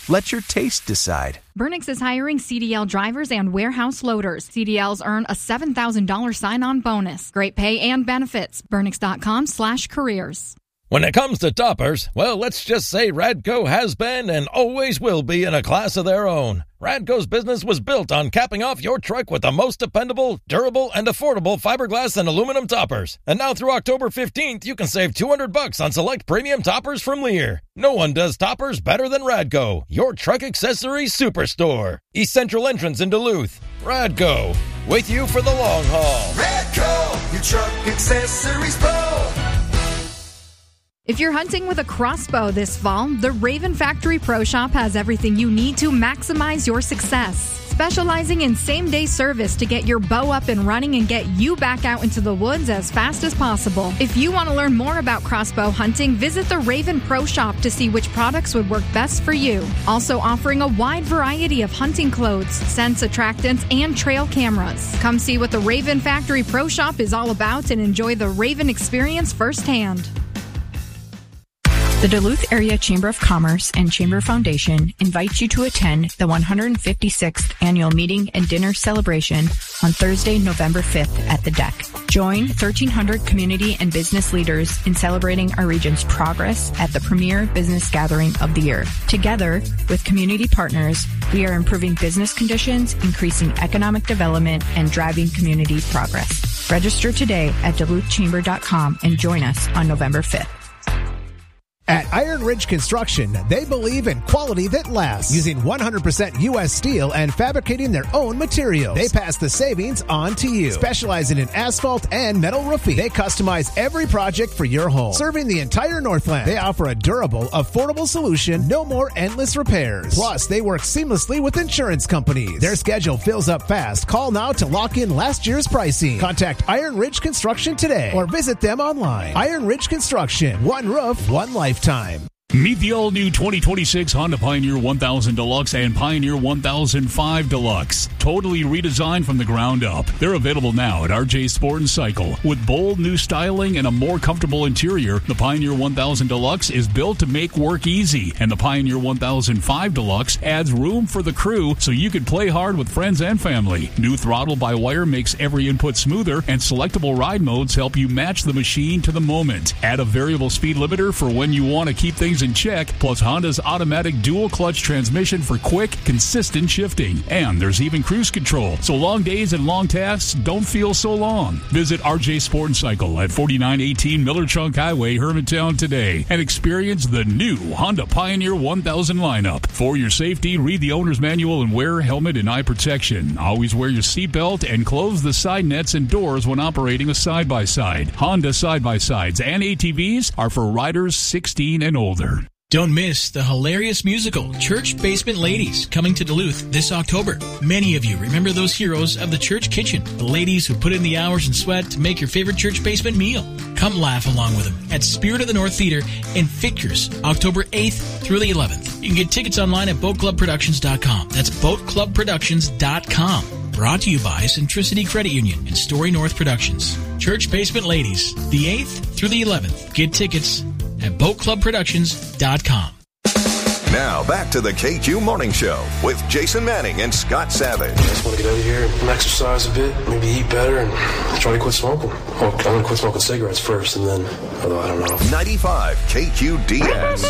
Let your taste decide. Burnix is hiring CDL drivers and warehouse loaders. CDLs earn a $7,000 sign-on bonus. Great pay and benefits. Burnix.com/careers. When it comes to toppers, well, let's just say Radco has been and always will be in a class of their own. Radco's business was built on capping off your truck with the most dependable, durable, and affordable fiberglass and aluminum toppers. And now through October 15th, you can save $200 on select premium toppers from Lear. No one does toppers better than Radco, your truck accessories superstore. East Central entrance in Duluth. Radco, with you for the long haul. Radco, your truck accessories pro. If you're hunting with a crossbow this fall, the Raven Factory Pro Shop has everything you need to maximize your success. Specializing in same-day service to get your bow up and running and get you back out into the woods as fast as possible. If you want to learn more about crossbow hunting, visit the Raven Pro Shop to see which products would work best for you. Also offering a wide variety of hunting clothes, scents, attractants, and trail cameras. Come see what the Raven Factory Pro Shop is all about and enjoy the Raven experience firsthand. The Duluth Area Chamber of Commerce and Chamber Foundation invites you to attend the 156th Annual Meeting and Dinner Celebration on Thursday, November 5th at the Deck. Join 1,300 community and business leaders in celebrating our region's progress at the premier business gathering of the year. Together with community partners, we are improving business conditions, increasing economic development, and driving community progress. Register today at duluthchamber.com and join us on November 5th. At Iron Ridge Construction, they believe in quality that lasts, using 100% U.S. steel and fabricating their own materials. They pass the savings on to you. Specializing in asphalt and metal roofing, they customize every project for your home. Serving the entire Northland, they offer a durable, affordable solution, no more endless repairs. Plus, they work seamlessly with insurance companies. Their schedule fills up fast. Call now to lock in last year's pricing. Contact Iron Ridge Construction today or visit them online. Iron Ridge Construction, one roof, one lifetime. Meet the all-new 2026 Honda Pioneer 1000 Deluxe and Pioneer 1005 Deluxe. Totally redesigned from the ground up. They're available now at RJ Sport & Cycle. With bold new styling and a more comfortable interior, the Pioneer 1000 Deluxe is built to make work easy, and the Pioneer 1005 Deluxe adds room for the crew so you can play hard with friends and family. New throttle-by-wire makes every input smoother, and selectable ride modes help you match the machine to the moment. Add a variable speed limiter for when you want to keep things in check, plus Honda's automatic dual clutch transmission for quick, consistent shifting. And there's even cruise control, so long days and long tasks don't feel so long. Visit RJ Sport & Cycle at 4918 Miller Chunk Highway, Hermantown today and experience the new Honda Pioneer 1000 lineup. For your safety, read the owner's manual and wear helmet and eye protection. Always wear your seatbelt and close the side nets and doors when operating a side-by-side. Honda side-by-sides and ATVs are for riders 16 and older. Don't miss the hilarious musical Church Basement Ladies coming to Duluth this October. Many of you remember those heroes of the church kitchen, the ladies who put in the hours and sweat to make your favorite church basement meal. Come laugh along with them at Spirit of the North Theater in Fitchers, October 8th through the 11th. You can get tickets online at boatclubproductions.com. That's boatclubproductions.com. Brought to you by Centricity Credit Union and Story North Productions. Church Basement Ladies, the 8th through the 11th. Get tickets at boatclubproductions.com. Now back to the KQ Morning Show with Jason Manning and Scott Savage. I just want to get out of here and exercise a bit, maybe eat better, and try to quit smoking. Well, I'm going to quit smoking cigarettes first, and then, although I don't know. 95 KQDS.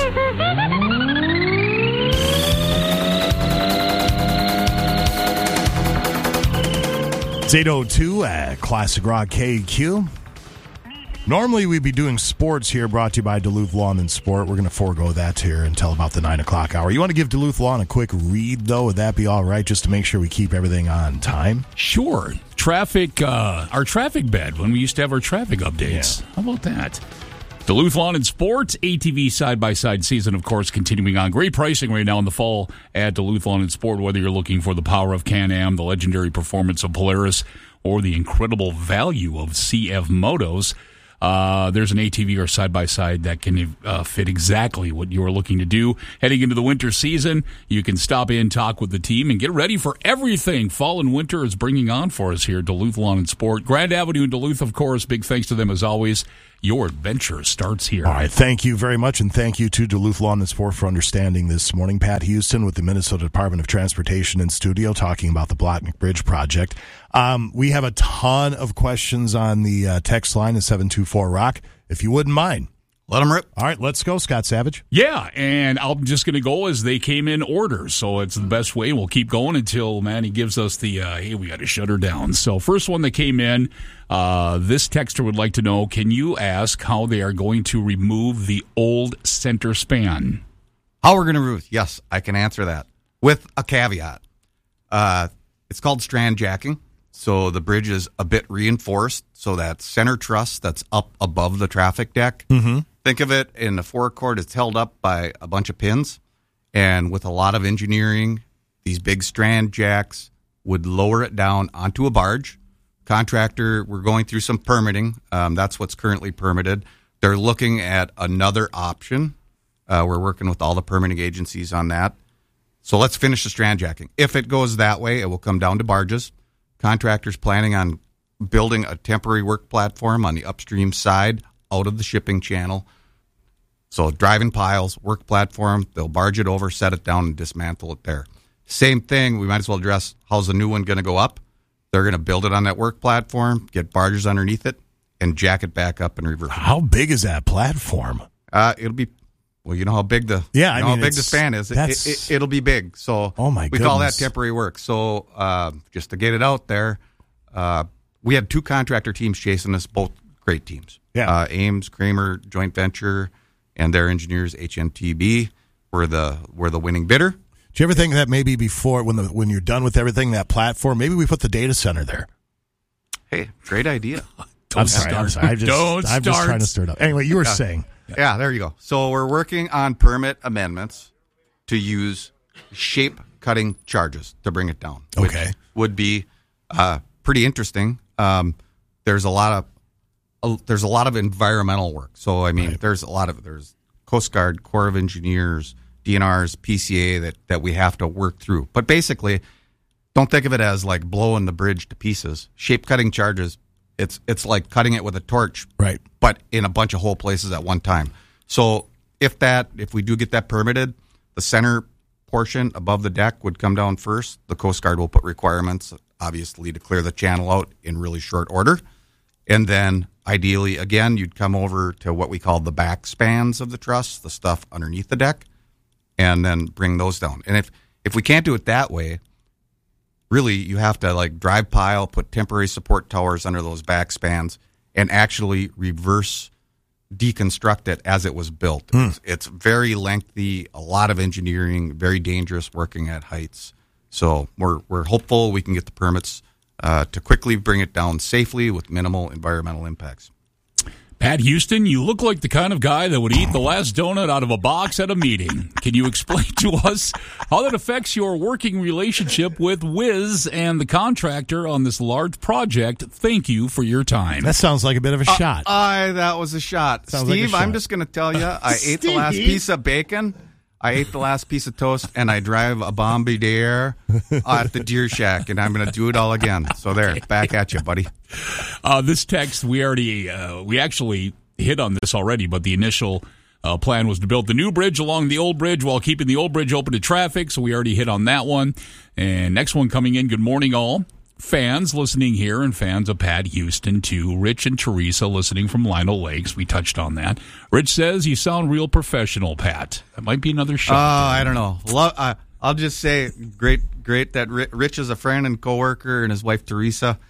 It's 8:02 at Classic Rock KQ. Normally we'd be doing sports here, brought to you by Duluth Lawn and Sport. We're going to forego that here until about the 9 o'clock hour. You want to give Duluth Lawn a quick read, though? Would that be all right, just to make sure we keep everything on time? Sure. Traffic, our traffic bed, when we used to have our traffic updates. Yeah. How about that? Duluth Lawn and Sport, ATV side-by-side season, of course, continuing on. Great pricing right now in the fall at Duluth Lawn and Sport, whether you're looking for the power of Can-Am, the legendary performance of Polaris, or the incredible value of CF Motos. There's an ATV or side-by-side that can fit exactly what you're looking to do. Heading into the winter season, you can stop in, talk with the team, and get ready for everything fall and winter is bringing on for us here at Duluth Lawn and Sport. Grand Avenue in Duluth, of course, big thanks to them as always. Your adventure starts here. All right, thank you very much, and thank you to Duluth Lawn and Sport for understanding this morning. Pat Houston with the Minnesota Department of Transportation in studio talking about the Blotnick Bridge project. We have a ton of questions on the text line at 724-ROCK. If you wouldn't mind. Let them rip. All right, let's go, Scott Savage. Yeah, and I'm just going to go as they came in order, so it's the best way. We'll keep going until Manny gives us the, hey, we got to shut her down. So first one that came in, this texter would like to know, can you ask how they are going to remove the old center span? How we're going to remove? Yes, I can answer that with a caveat. It's called strand jacking. So the bridge is a bit reinforced, so that center truss that's up above the traffic deck. Mm-hmm. Think of it in the forecourt, it's held up by a bunch of pins. And with a lot of engineering, these big strand jacks would lower it down onto a barge. Contractor, we're going through some permitting. That's what's currently permitted. They're looking at another option. We're working with all the permitting agencies on that. So let's finish the strand jacking. If it goes that way, it will come down to barges. Contractors planning on building a temporary work platform on the upstream side out of the shipping channel. So driving piles, work platform, they'll barge it over, set it down, and dismantle it there. Same thing, we might as well address how's the new one going to go up. They're going to build it on that work platform, get barges underneath it, and jack it back up and reverse it. How big is that platform? It'll be, well, you know how big the how big the span is. It'll be big. So we call that temporary work. So just to get it out there, we had two contractor teams chasing us, both great teams. Yeah. Ames, Kramer, joint venture, and their engineers, HNTB, were the winning bidder. Do you ever think that maybe before, when you're done with everything, that platform, maybe we put the data center there? Hey, great idea. I'm sorry. I'm just trying to stir it up. Anyway, you were saying. Yeah, there you go. So we're working on permit amendments to use shape cutting charges to bring it down. Okay. Would be pretty interesting. There's a lot of environmental work. So I mean, there's Coast Guard, Corps of Engineers, DNRs, PCA that we have to work through. But basically, don't think of it as like blowing the bridge to pieces. Shape cutting charges. It's like cutting it with a torch, right? But in a bunch of whole places at one time. So if we do get that permitted, the center portion above the deck would come down first. The Coast Guard will put requirements, obviously, to clear the channel out in really short order. And then ideally, again, you'd come over to what we call the back spans of the truss, the stuff underneath the deck, and then bring those down. And if we can't do it that way, really, you have to like drive pile, put temporary support towers under those back spans, and actually reverse deconstruct it as it was built. It's very lengthy, a lot of engineering, very dangerous working at heights. So we're hopeful we can get the permits to quickly bring it down safely with minimal environmental impacts. Pat Houston, you look like the kind of guy that would eat the last donut out of a box at a meeting. Can you explain to us how that affects your working relationship with Wiz and the contractor on this large project? Thank you for your time. That sounds like a bit of a shot. That was a shot. Sounds Steve, like a shot. I'm just going to tell you, I ate the last piece of bacon, I ate the last piece of toast, and I drive a Bombardier at the Deer Shack, and I'm going to do it all again. So there, back at you, buddy. This text, we actually hit on this already, but the initial plan was to build the new bridge along the old bridge while keeping the old bridge open to traffic, so we already hit on that one. And next one coming in, good morning all. Fans listening here and fans of Pat Houston too. Rich and Teresa listening from Lionel Lakes. We touched on that. Rich says you sound real professional, Pat. That might be another shot. I don't know. I'll just say great that Rich is a friend and coworker, and his wife Teresa.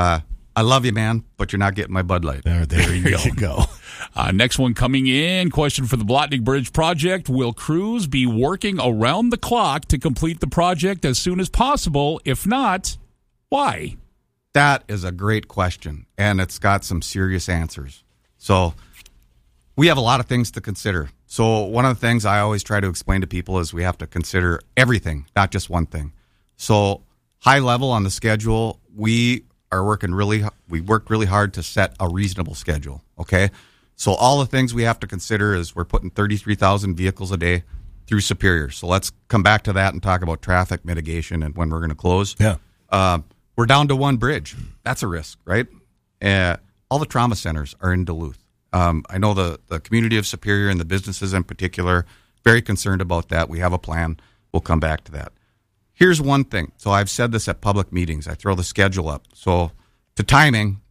I love you, man, but you're not getting my Bud Light. There you go. Next one coming in. Question for the Blotnick Bridge project. Will crews be working around the clock to complete the project as soon as possible? If not, why? That is a great question, and it's got some serious answers. So we have a lot of things to consider. So one of the things I always try to explain to people is we have to consider everything, not just one thing. So high level on the schedule, we worked really hard to set a reasonable schedule, okay? So all the things we have to consider is we're putting 33,000 vehicles a day through Superior. So let's come back to that and talk about traffic mitigation and when we're going to close. Yeah. We're down to one bridge. That's a risk, right? All the trauma centers are in Duluth. I know the community of Superior and the businesses in particular, very concerned about that. We have a plan. We'll come back to that. Here's one thing. So I've said this at public meetings. I throw the schedule up. So to timing,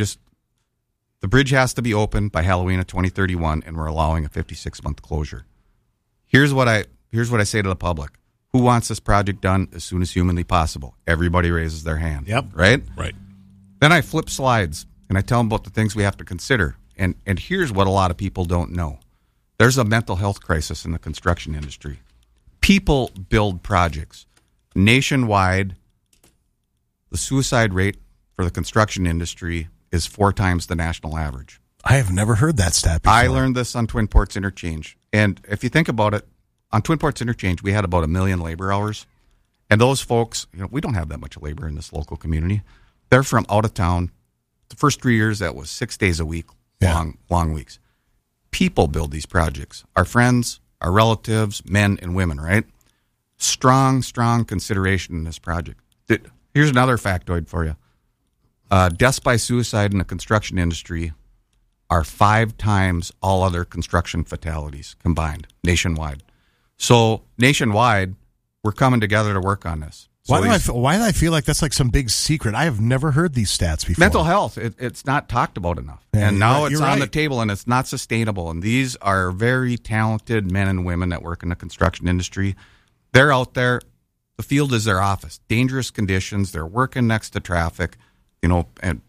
the bridge has to be open by Halloween of 2031, and we're allowing a 56-month closure. Here's what I say to the public. Who wants this project done as soon as humanly possible? Everybody raises their hand. Yep. Right? Right. Then I flip slides, and I tell them about the things we have to consider. And here's what a lot of people don't know. There's a mental health crisis in the construction industry. People build projects. Nationwide, the suicide rate for the construction industry is 4 times the national average. I have never heard that stat before. I learned this on Twin Ports Interchange. And if you think about it, on Twin Ports Interchange, we had about 1 million labor hours. And those folks, we don't have that much labor in this local community. They're from out of town. The first 3 years, that was 6 days a week, long weeks. People build these projects. Our friends, our relatives, men and women, right? Strong consideration in this project. Here's another factoid for you. Deaths by suicide in the construction industry are 5 times all other construction fatalities combined nationwide. So nationwide, we're coming together to work on this. So Why do I feel like that's like some big secret? I have never heard these stats before. Mental health, it's not talked about enough. Yeah, and now it's you're on right. the table, and it's not sustainable. And these are very talented men and women that work in the construction industry. They're out there. The field is their office. Dangerous conditions. They're working next to traffic, and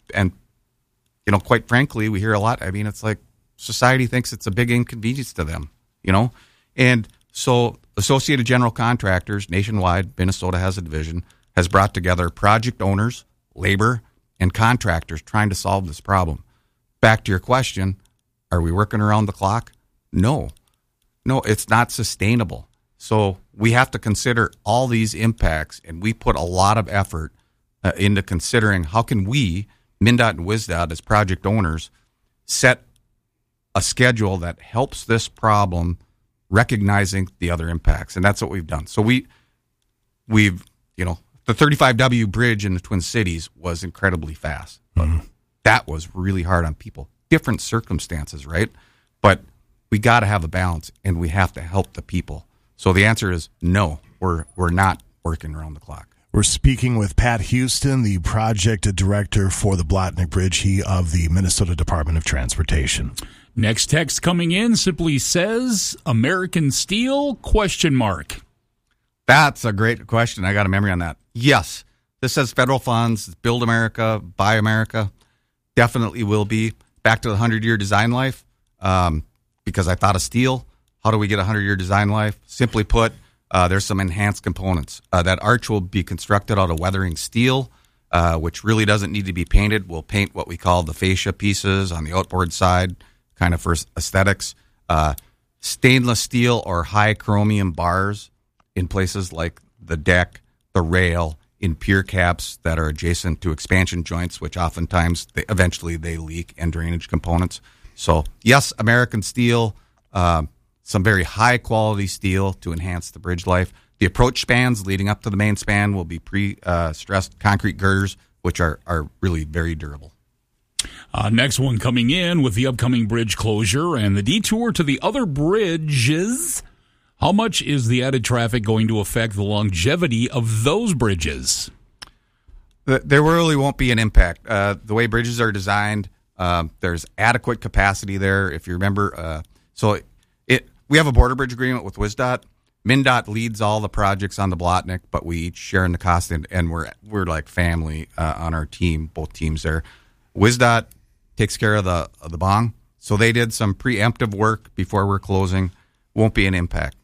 quite frankly, we hear a lot. I mean, it's like society thinks it's a big inconvenience to them, And so Associated General Contractors nationwide, Minnesota has a division, has brought together project owners, labor, and contractors trying to solve this problem. Back to your question, are we working around the clock? No, it's not sustainable. So we have to consider all these impacts, and we put a lot of effort into considering how can we, MnDOT and WSDOT, as project owners, set a schedule that helps this problem, recognizing the other impacts. And that's what we've done. So we've the 35W bridge in the Twin Cities was incredibly fast. But that was really hard on people. Different circumstances, right? But we got to have a balance, and we have to help the people. So the answer is no, we're not working around the clock. We're speaking with Pat Houston, the project director for the Blatnick Bridge, of the Minnesota Department of Transportation. Next text coming in simply says, American Steel, ? That's a great question. I got a memory on that. Yes, this says federal funds, Build America, Buy America. Definitely will be. Back to the 100-year design life, because I thought of steel. How do we get a 100-year design life? Simply put, there's some enhanced components. That arch will be constructed out of weathering steel, which really doesn't need to be painted. We'll paint what we call the fascia pieces on the outboard side, kind of for aesthetics. Stainless steel or high chromium bars in places like the deck, the rail, in pier caps that are adjacent to expansion joints, which oftentimes eventually they leak, and drainage components. So yes, American steel, some very high quality steel to enhance the bridge life. The approach spans leading up to the main span will be pre-stressed concrete girders, which are really very durable. Next one coming in with the upcoming bridge closure and the detour to the other bridges. How much is the added traffic going to affect the longevity of those bridges? There really won't be an impact. The way bridges are designed, there's adequate capacity there. If you remember, we have a border bridge agreement with WSDOT. MnDOT leads all the projects on the Blatnick, but we each share in the cost, and we're like family on our team, both teams there. WSDOT takes care of the bong, so they did some preemptive work before we're closing. Won't be an impact.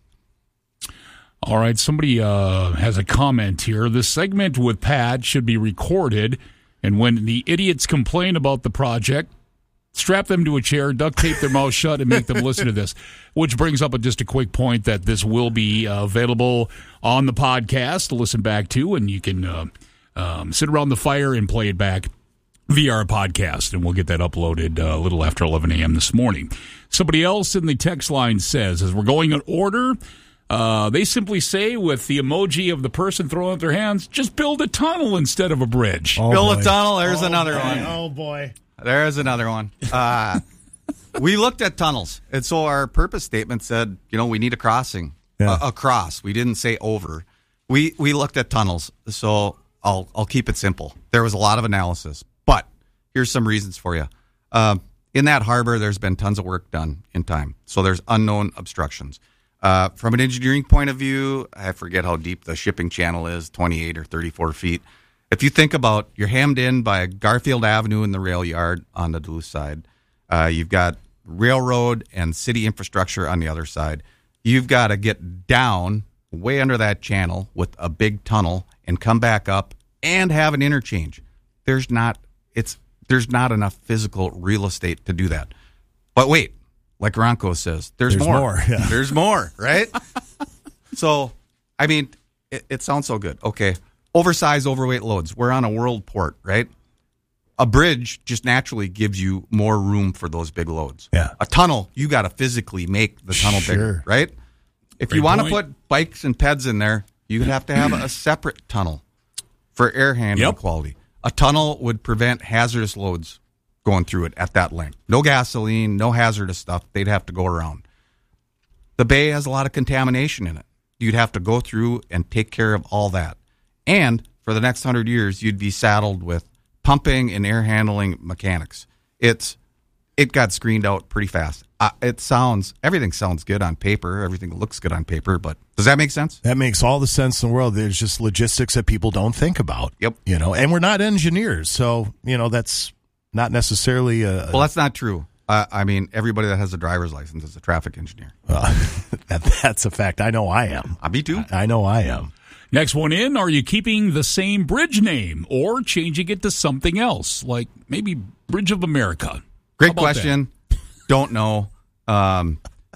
All right, somebody has a comment here. This segment with Pat should be recorded, and when the idiots complain about the project, strap them to a chair, duct tape their mouth shut, and make them listen to this. Which brings up just a quick point that this will be available on the podcast to listen back to, and you can sit around the fire and play it back via our podcast, and we'll get that uploaded a little after 11 a.m. this morning. Somebody else in the text line says, as we're going in order, they simply say with the emoji of the person throwing up their hands, just build a tunnel instead of a bridge. Build a tunnel. There's another one. Oh, boy. There's another one. we looked at tunnels. And so our purpose statement said, we need a crossing, a cross. We didn't say over. We looked at tunnels. So I'll keep it simple. There was a lot of analysis, but here's some reasons for you. In that harbor, there's been tons of work done in time. So there's unknown obstructions. From an engineering point of view, I forget how deep the shipping channel is, 28 or 34 feet. If you think about, you're hemmed in by Garfield Avenue in the rail yard on the Duluth side. You've got railroad and city infrastructure on the other side. You've got to get down way under that channel with a big tunnel and come back up and have an interchange. There's not enough physical real estate to do that. But wait, like Ronco says, there's more. Yeah. There's more, right? So, I mean, it sounds so good. Okay. Oversized, overweight loads. We're on a world port, right? A bridge just naturally gives you more room for those big loads. Yeah. A tunnel, you got to physically make the tunnel bigger, right? If you want to put bikes and peds in there, you would have to have a separate tunnel for air handling quality. A tunnel would prevent hazardous loads going through it at that length. No gasoline, no hazardous stuff. They'd have to go around. The bay has a lot of contamination in it. You'd have to go through and take care of all that. And for the next 100 years, you'd be saddled with pumping and air handling mechanics. It got screened out pretty fast. Everything sounds good on paper. Everything looks good on paper, but does that make sense? That makes all the sense in the world. There's just logistics that people don't think about. Yep. And we're not engineers, so, that's not necessarily Well, that's not true. I mean, everybody that has a driver's license is a traffic engineer. That's a fact. I know I am. Me too. I know I am. Next one in, are you keeping the same bridge name or changing it to something else, like maybe Bridge of America? Great question. Don't know. Our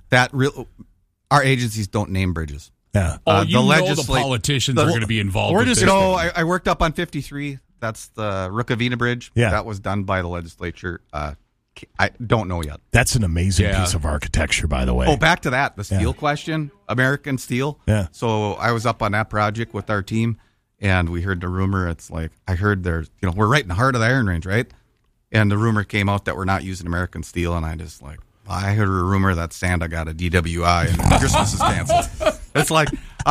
agencies don't name bridges. Yeah. The politicians are going to be involved with this. I worked up on 53. That's the Rukavina Bridge. Yeah. That was done by the legislature. I don't know yet. That's an amazing piece of architecture, by the way. Oh, back to that. The steel question, American Steel. Yeah. So I was up on that project with our team, and we heard the rumor. It's like, I heard there's, we're right in the heart of the Iron Range, right? And the rumor came out that we're not using American Steel, and I just I heard a rumor that Santa got a DWI and Christmas is canceled. It's like,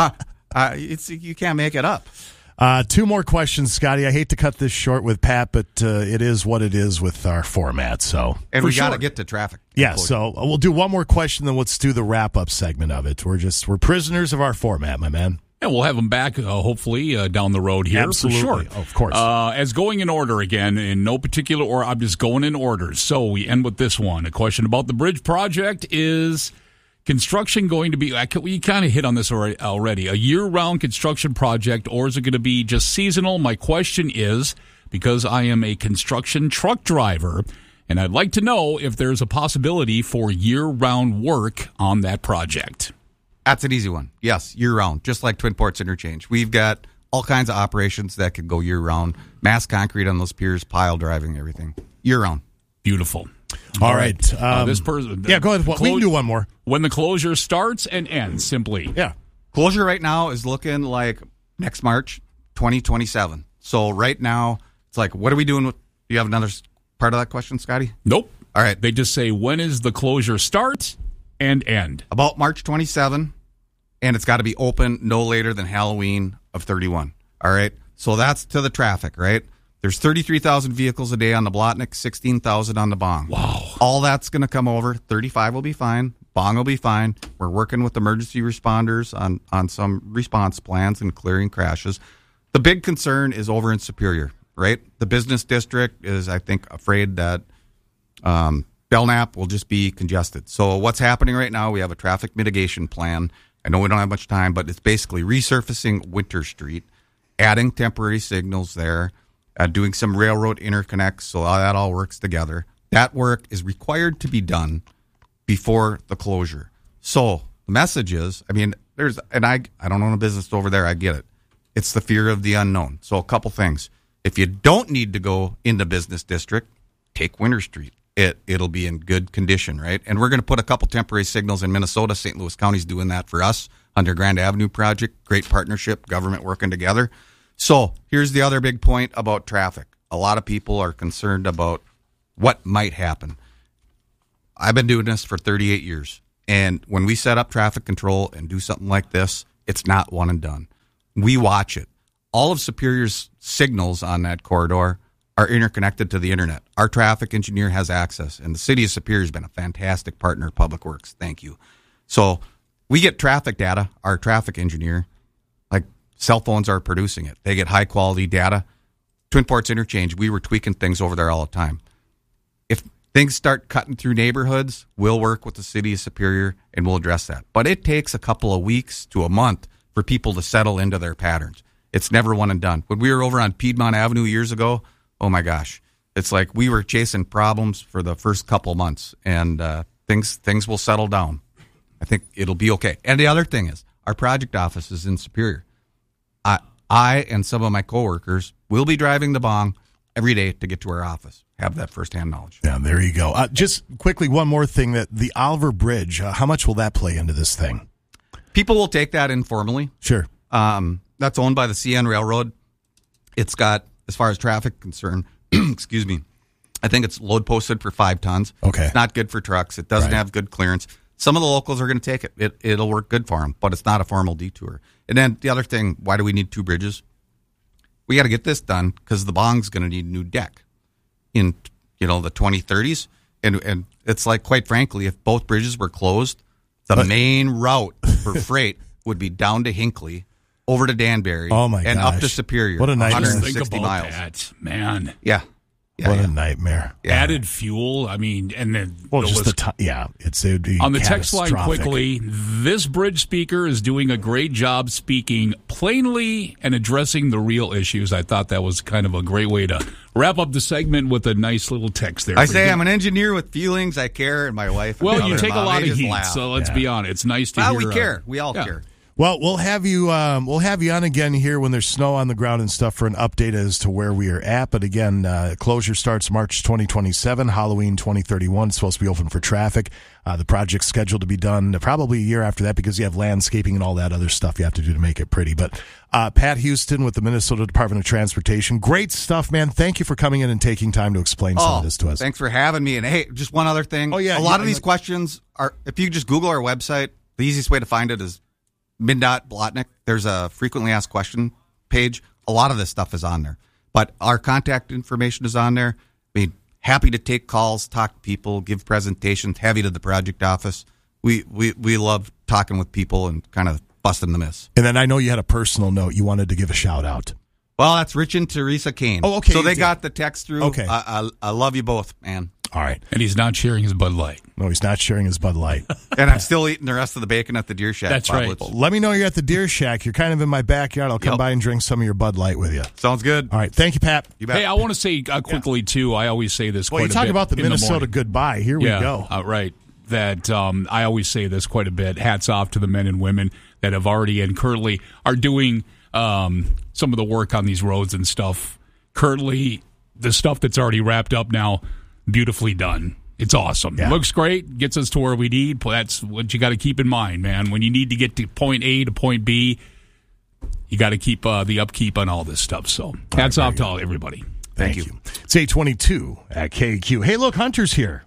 you can't make it up. Two more questions, Scotty. I hate to cut this short with Pat, but it is what it is with our format. So, and we got to get to traffic. Yeah, so we'll do one more question, then let's do the wrap-up segment of it. We're prisoners of our format, my man. And we'll have them back, hopefully, down the road here. Absolutely. For sure. Oh, of course. As going in order again, in no particular order, I'm just going in order. So we end with this one. A question about the bridge project is construction going to be, we kind of hit on this already, a year-round construction project, or is it going to be just seasonal? My question is, because I am a construction truck driver, and I'd like to know if there's a possibility for year-round work on that project. That's an easy one. Yes, year-round, just like Twin Ports Interchange. We've got all kinds of operations that could go year-round. Mass concrete on those piers, pile driving, everything. Year-round. Beautiful. All right. This person. Yeah, go ahead. We can do one more. When the closure starts and ends, simply. Yeah. Closure right now is looking like next March, 2027. So right now, it's like, what are we doing? Do you have another part of that question, Scotty? Nope. All right. They just say, when is the closure start and end? About March 27, and it's got to be open no later than Halloween of 31. All right. So that's to the traffic, right? There's 33,000 vehicles a day on the Blotnick, 16,000 on the Bong. Wow. All that's going to come over. 35 will be fine. Bong will be fine. We're working with emergency responders on some response plans and clearing crashes. The big concern is over in Superior, right? The business district is, I think, afraid that Belknap will just be congested. So what's happening right now, we have a traffic mitigation plan. I know we don't have much time, but it's basically resurfacing Winter Street, adding temporary signals there, doing some railroad interconnects, so that all works together. That work is required to be done before the closure. So the message is, I don't own a business over there, I get it. It's the fear of the unknown. So a couple things. If you don't need to go in the business district, take Winter Street. It'll be in good condition, right? And we're going to put a couple temporary signals in Minnesota. St. Louis County's doing that for us under Grand Avenue project. Great partnership, government working together. So here's the other big point about traffic. A lot of people are concerned about what might happen. I've been doing this for 38 years. And when we set up traffic control and do something like this, it's not one and done. We watch it. All of Superior's signals on that corridor are interconnected to the internet. Our traffic engineer has access, and the city of Superior has been a fantastic partner of Public Works. Thank you. So we get traffic data, our traffic engineer, like cell phones are producing it. They get high quality data. Twin Ports Interchange, we were tweaking things over there all the time. If things start cutting through neighborhoods, we'll work with the city of Superior and we'll address that. But it takes a couple of weeks to a month for people to settle into their patterns. It's never one and done. When we were over on Piedmont Avenue years ago, oh my gosh, it's like we were chasing problems for the first couple of months, and things will settle down. I think it'll be okay. And the other thing is, our project office is in Superior. I and some of my coworkers will be driving the bong every day to get to our office. Have that firsthand knowledge. Yeah, there you go. Just quickly, one more thing: that the Oliver Bridge. How much will that play into this thing? People will take that informally. Sure. That's owned by the CN Railroad. It's got, as far as traffic concerned, excuse me, I think it's load posted for 5 tons. Okay. It's not good for trucks. It doesn't have good clearance. Some of the locals are going to take it. It'll work good for them, but it's not a formal detour. And then the other thing, why do we need 2 bridges? We got to get this done because the bong's going to need a new deck in, the 2030s. And it's like, quite frankly, if both bridges were closed, the main route for freight would be down to Hinckley, over to Danbury, and up to Superior. What a nightmare. 160 think about miles. that, man. Yeah. What a nightmare. Yeah. Added fuel. I mean, and then just the time. Yeah, it would be on the text line quickly. This bridge speaker is doing a great job speaking plainly and addressing the real issues. I thought that was kind of a great way to wrap up the segment with a nice little text there. I say I'm an engineer with feelings. I care, and my wife. Well, you take a lot of heat, so let's be honest. It's nice to hear. We care. We all care. Well, we'll have you on again here when there's snow on the ground and stuff for an update as to where we are at. But again, closure starts March 2027, Halloween 2031. It's supposed to be open for traffic. The project's scheduled to be done probably a year after that because you have landscaping and all that other stuff you have to do to make it pretty. But Pat Houston with the Minnesota Department of Transportation, great stuff, man. Thank you for coming in and taking time to explain some of this to us. Thanks for having me. And hey, just one other thing. A lot of these questions are, if you just Google our website, the easiest way to find it is MnDOT Blotnick. There's a frequently asked question page. A lot of this stuff is on there, but our contact information is on there. I mean, happy to take calls, talk to people, give presentations, heavy to the project office. We love talking with people and kind of busting the myths. And then I know you had a personal note you wanted to give a shout out. Well, that's Rich and Teresa Kane. Oh, okay. So they got the text through. Okay. I love you both, man. All right. And he's not sharing his Bud Light. No, he's not sharing his Bud Light. And I'm still eating the rest of the bacon at the Deer Shack. That's right. Well, let me know you're at the Deer Shack. You're kind of in my backyard. I'll come by and drink some of your Bud Light with you. Sounds good. All right. Thank you, Pat. You bet. Hey, I want to say quickly, too, I always say this quite a bit. Well, you talk about the in Minnesota goodbye. Here we go. Right. That I always say this quite a bit. Hats off to the men and women that have already and currently are doing some of the work on these roads and stuff. Currently, the stuff that's already wrapped up now, beautifully done. It's awesome. Yeah. Looks great. Gets us to where we need. That's what you got to keep in mind, man. When you need to get to point A to point B, you got to keep the upkeep on all this stuff. So hats off to everybody. Thank you. It's 8:22 at KQ. Hey, look, Hunter's here.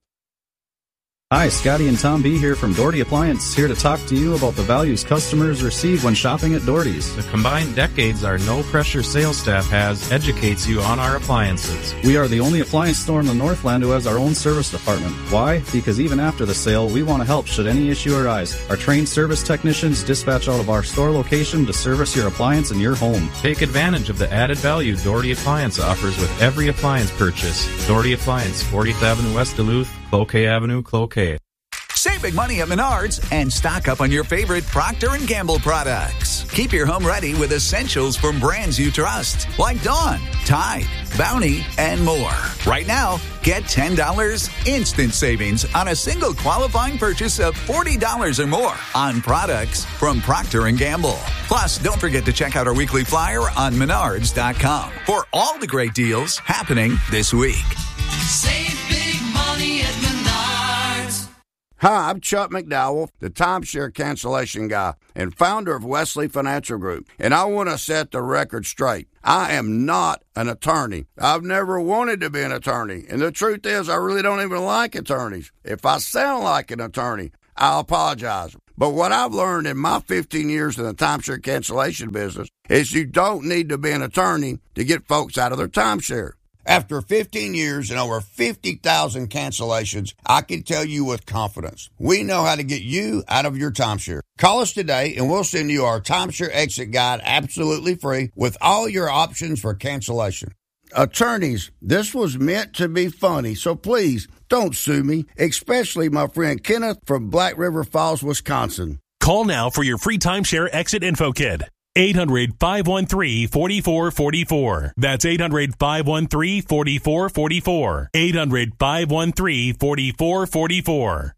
Hi, Scotty and Tom B. here from Doherty Appliance, here to talk to you about the values customers receive when shopping at Doherty's. The combined decades our no-pressure sales staff has educates you on our appliances. We are the only appliance store in the Northland who has our own service department. Why? Because even after the sale, we want to help should any issue arise. Our trained service technicians dispatch out of our store location to service your appliance in your home. Take advantage of the added value Doherty Appliance offers with every appliance purchase. Doherty Appliance, 40th Avenue West Duluth, Cloquet Avenue, Cloquet. Save big money at Menards and stock up on your favorite Procter & Gamble products. Keep your home ready with essentials from brands you trust, like Dawn, Tide, Bounty, and more. Right now, get $10 instant savings on a single qualifying purchase of $40 or more on products from Procter & Gamble. Plus, don't forget to check out our weekly flyer on Menards.com for all the great deals happening this week. Save big money at Menards. Hi, I'm Chuck McDowell, the timeshare cancellation guy and founder of Wesley Financial Group, and I want to set the record straight. I am not an attorney. I've never wanted to be an attorney, and the truth is I really don't even like attorneys. If I sound like an attorney, I'll apologize. But what I've learned in my 15 years in the timeshare cancellation business is you don't need to be an attorney to get folks out of their timeshare. After 15 years and over 50,000 cancellations, I can tell you with confidence, we know how to get you out of your timeshare. Call us today and we'll send you our timeshare exit guide absolutely free with all your options for cancellation. Attorneys, this was meant to be funny, so please don't sue me, especially my friend Kenneth from Black River Falls, Wisconsin. Call now for your free timeshare exit info kit. 800-513-4444. That's 800-513-4444. 800-513-4444.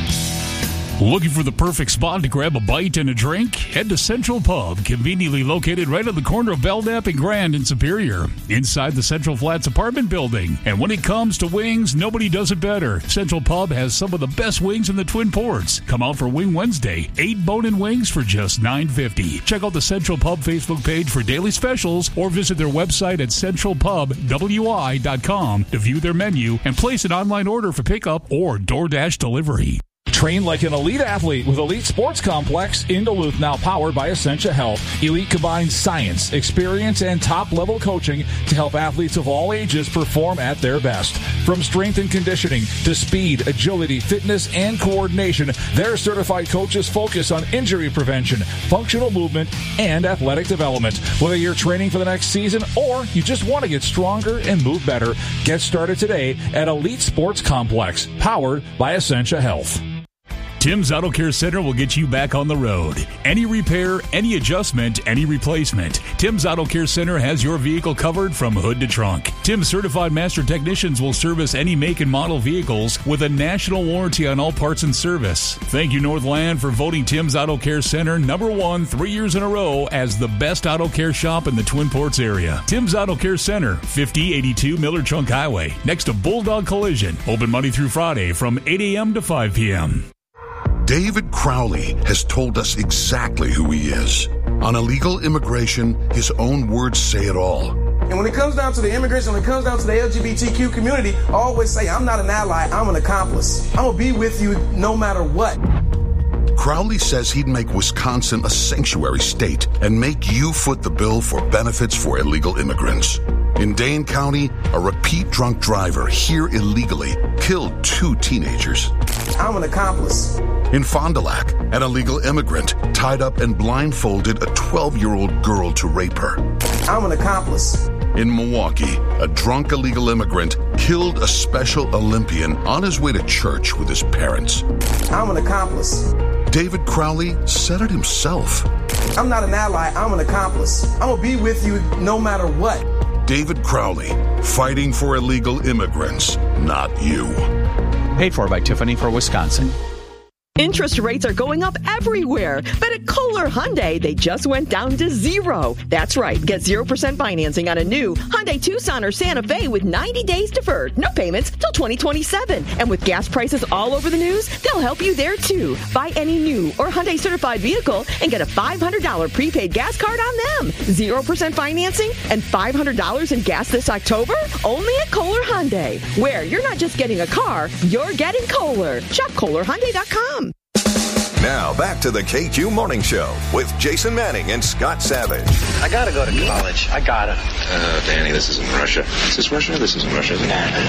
Looking for the perfect spot to grab a bite and a drink? Head to Central Pub, conveniently located right on the corner of Belknap and Grand in Superior, inside the Central Flats apartment building. And when it comes to wings, nobody does it better. Central Pub has some of the best wings in the Twin Ports. Come out for Wing Wednesday, 8 bone-in wings for just $9.50. Check out the Central Pub Facebook page for daily specials or visit their website at centralpubwi.com to view their menu and place an online order for pickup or DoorDash delivery. Train like an elite athlete with Elite Sports Complex in Duluth, now powered by Essentia Health. Elite combines science, experience, and top-level coaching to help athletes of all ages perform at their best. From strength and conditioning to speed, agility, fitness, and coordination, their certified coaches focus on injury prevention, functional movement, and athletic development. Whether you're training for the next season or you just want to get stronger and move better, get started today at Elite Sports Complex, powered by Essentia Health. Tim's Auto Care Center will get you back on the road. Any repair, any adjustment, any replacement. Tim's Auto Care Center has your vehicle covered from hood to trunk. Tim's certified master technicians will service any make and model vehicles with a national warranty on all parts and service. Thank you, Northland, for voting Tim's Auto Care Center #1 3 years in a row as the best auto care shop in the Twin Ports area. Tim's Auto Care Center, 5082 Miller Trunk Highway, next to Bulldog Collision. Open Monday through Friday from 8 a.m. to 5 p.m. David Crowley has told us exactly who he is. On illegal immigration, his own words say it all. And when it comes down to the immigration, when it comes down to the LGBTQ community, I always say, I'm not an ally, I'm an accomplice. I'm going to be with you no matter what. Crowley says he'd make Wisconsin a sanctuary state and make you foot the bill for benefits for illegal immigrants. In Dane County, a repeat drunk driver here illegally killed 2 teenagers. I'm an accomplice. In Fond du Lac, an illegal immigrant tied up and blindfolded a 12-year-old girl to rape her. I'm an accomplice. In Milwaukee, a drunk illegal immigrant killed a Special Olympian on his way to church with his parents. I'm an accomplice. David Crowley said it himself. I'm not an ally, I'm an accomplice. I'm going to be with you no matter what. David Crowley, fighting for illegal immigrants, not you. Paid for by Tiffany for Wisconsin. Interest rates are going up everywhere, but at Kohler Hyundai, they just went down to 0. That's right. Get 0% financing on a new Hyundai Tucson or Santa Fe with 90 days deferred. No payments till 2027. And with gas prices all over the news, they'll help you there too. Buy any new or Hyundai certified vehicle and get a $500 prepaid gas card on them. 0% financing and $500 in gas this October? Only at Kohler Hyundai, where you're not just getting a car, you're getting Kohler. Shop KohlerHyundai.com. Now, back to the KQ Morning Show with Jason Manning and Scott Savage. I gotta go to college. I gotta. Danny, this isn't Russia. Is this Russia? This isn't Russia.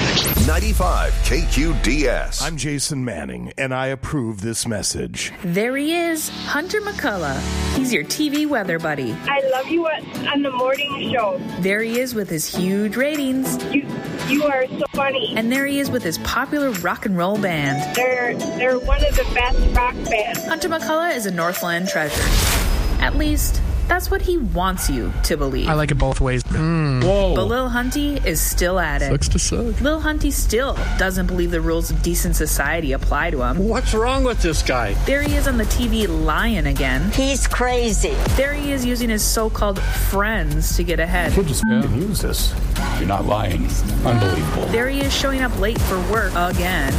95 KQDS. I'm Jason Manning, and I approve this message. There he is, Hunter McCullough. He's your TV weather buddy. I love you on the morning show. There he is with his huge ratings. You are so funny. And there he is with his popular rock and roll band. They're one of the best rock bands. Hunter McCullough is a Northland treasure. At least, That's what he wants you to believe. I like it both ways. Whoa. But Lil Hunty is still at it. Sucks to suck. Lil Hunty still doesn't believe the rules of decent society apply to him. What's wrong with this guy? There he is on the TV lying again. He's crazy. There he is using his so-called friends to get ahead. Could just use this. You're not lying. Unbelievable. There he is showing up late for work again.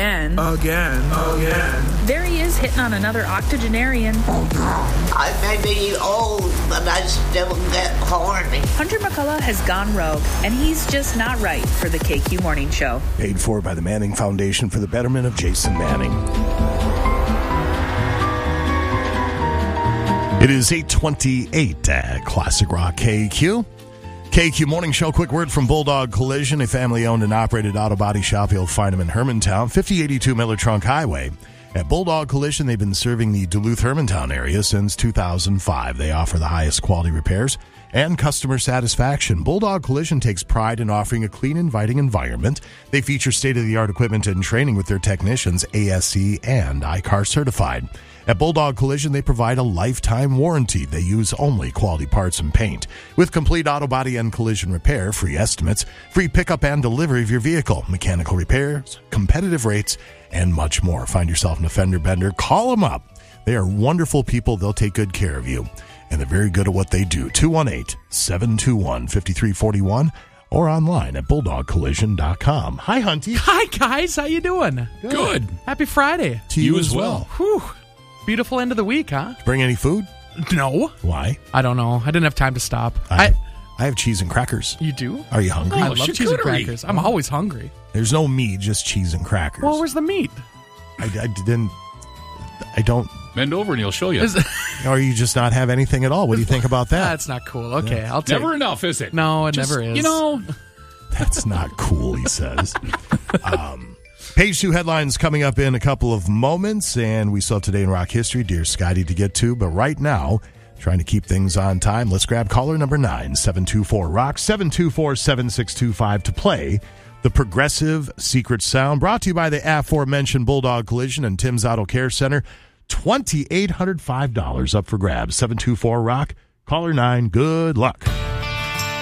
There he is hitting on another octogenarian. I may be old, but I still get horny. Hunter McCullough has gone rogue, and he's just not right for the KQ Morning Show. Paid for by the Manning Foundation for the betterment of Jason Manning. It is 8:28 at Classic Rock KQ. KQ Morning Show, quick word from Bulldog Collision, a family-owned and operated auto body shop. You'll find them in Hermantown, 5082 Miller Trunk Highway. At Bulldog Collision, they've been serving the Duluth-Hermantown area since 2005. They offer the highest quality repairs and customer satisfaction. Bulldog Collision takes pride in offering a clean, inviting environment. They feature state-of-the-art equipment and training with their technicians, ASE and ICAR certified. At Bulldog Collision, they provide a lifetime warranty. They use only quality parts and paint. With complete auto body and collision repair, free estimates, free pickup and delivery of your vehicle, mechanical repairs, competitive rates, and much more. Find yourself in a fender bender, call them up. They are wonderful people. They'll take good care of you. And they're very good at what they do. 218-721-5341 or online at bulldogcollision.com. Hi, Hunty. Hi, guys. How you doing? Good. Happy Friday. To you as well. Whew. Beautiful end of the week, huh? Bring any food? No. Why? I don't know. I didn't have time to stop. I have cheese and crackers. You do? Are you hungry? I love cheese and crackers. I'm always hungry. There's no meat, just cheese and crackers. Well, where's the meat? I don't. Bend over and he'll show you. Or you just not have anything at all. What do you think about that? That's not cool. Okay, Yeah. I'll take Never enough, is it? No, it never is. You know. That's not cool, he says. Page 2 headlines coming up in a couple of moments, and we still have Today in Rock History, Dear Scotty, to get to. But right now, trying to keep things on time, let's grab caller number 9, 724-ROCK, 724-7625 to play the Progressive Secret Sound, brought to you by the aforementioned Bulldog Collision and Tim's Auto Care Center. $2,805 up for grabs. 724-ROCK, caller 9, good luck.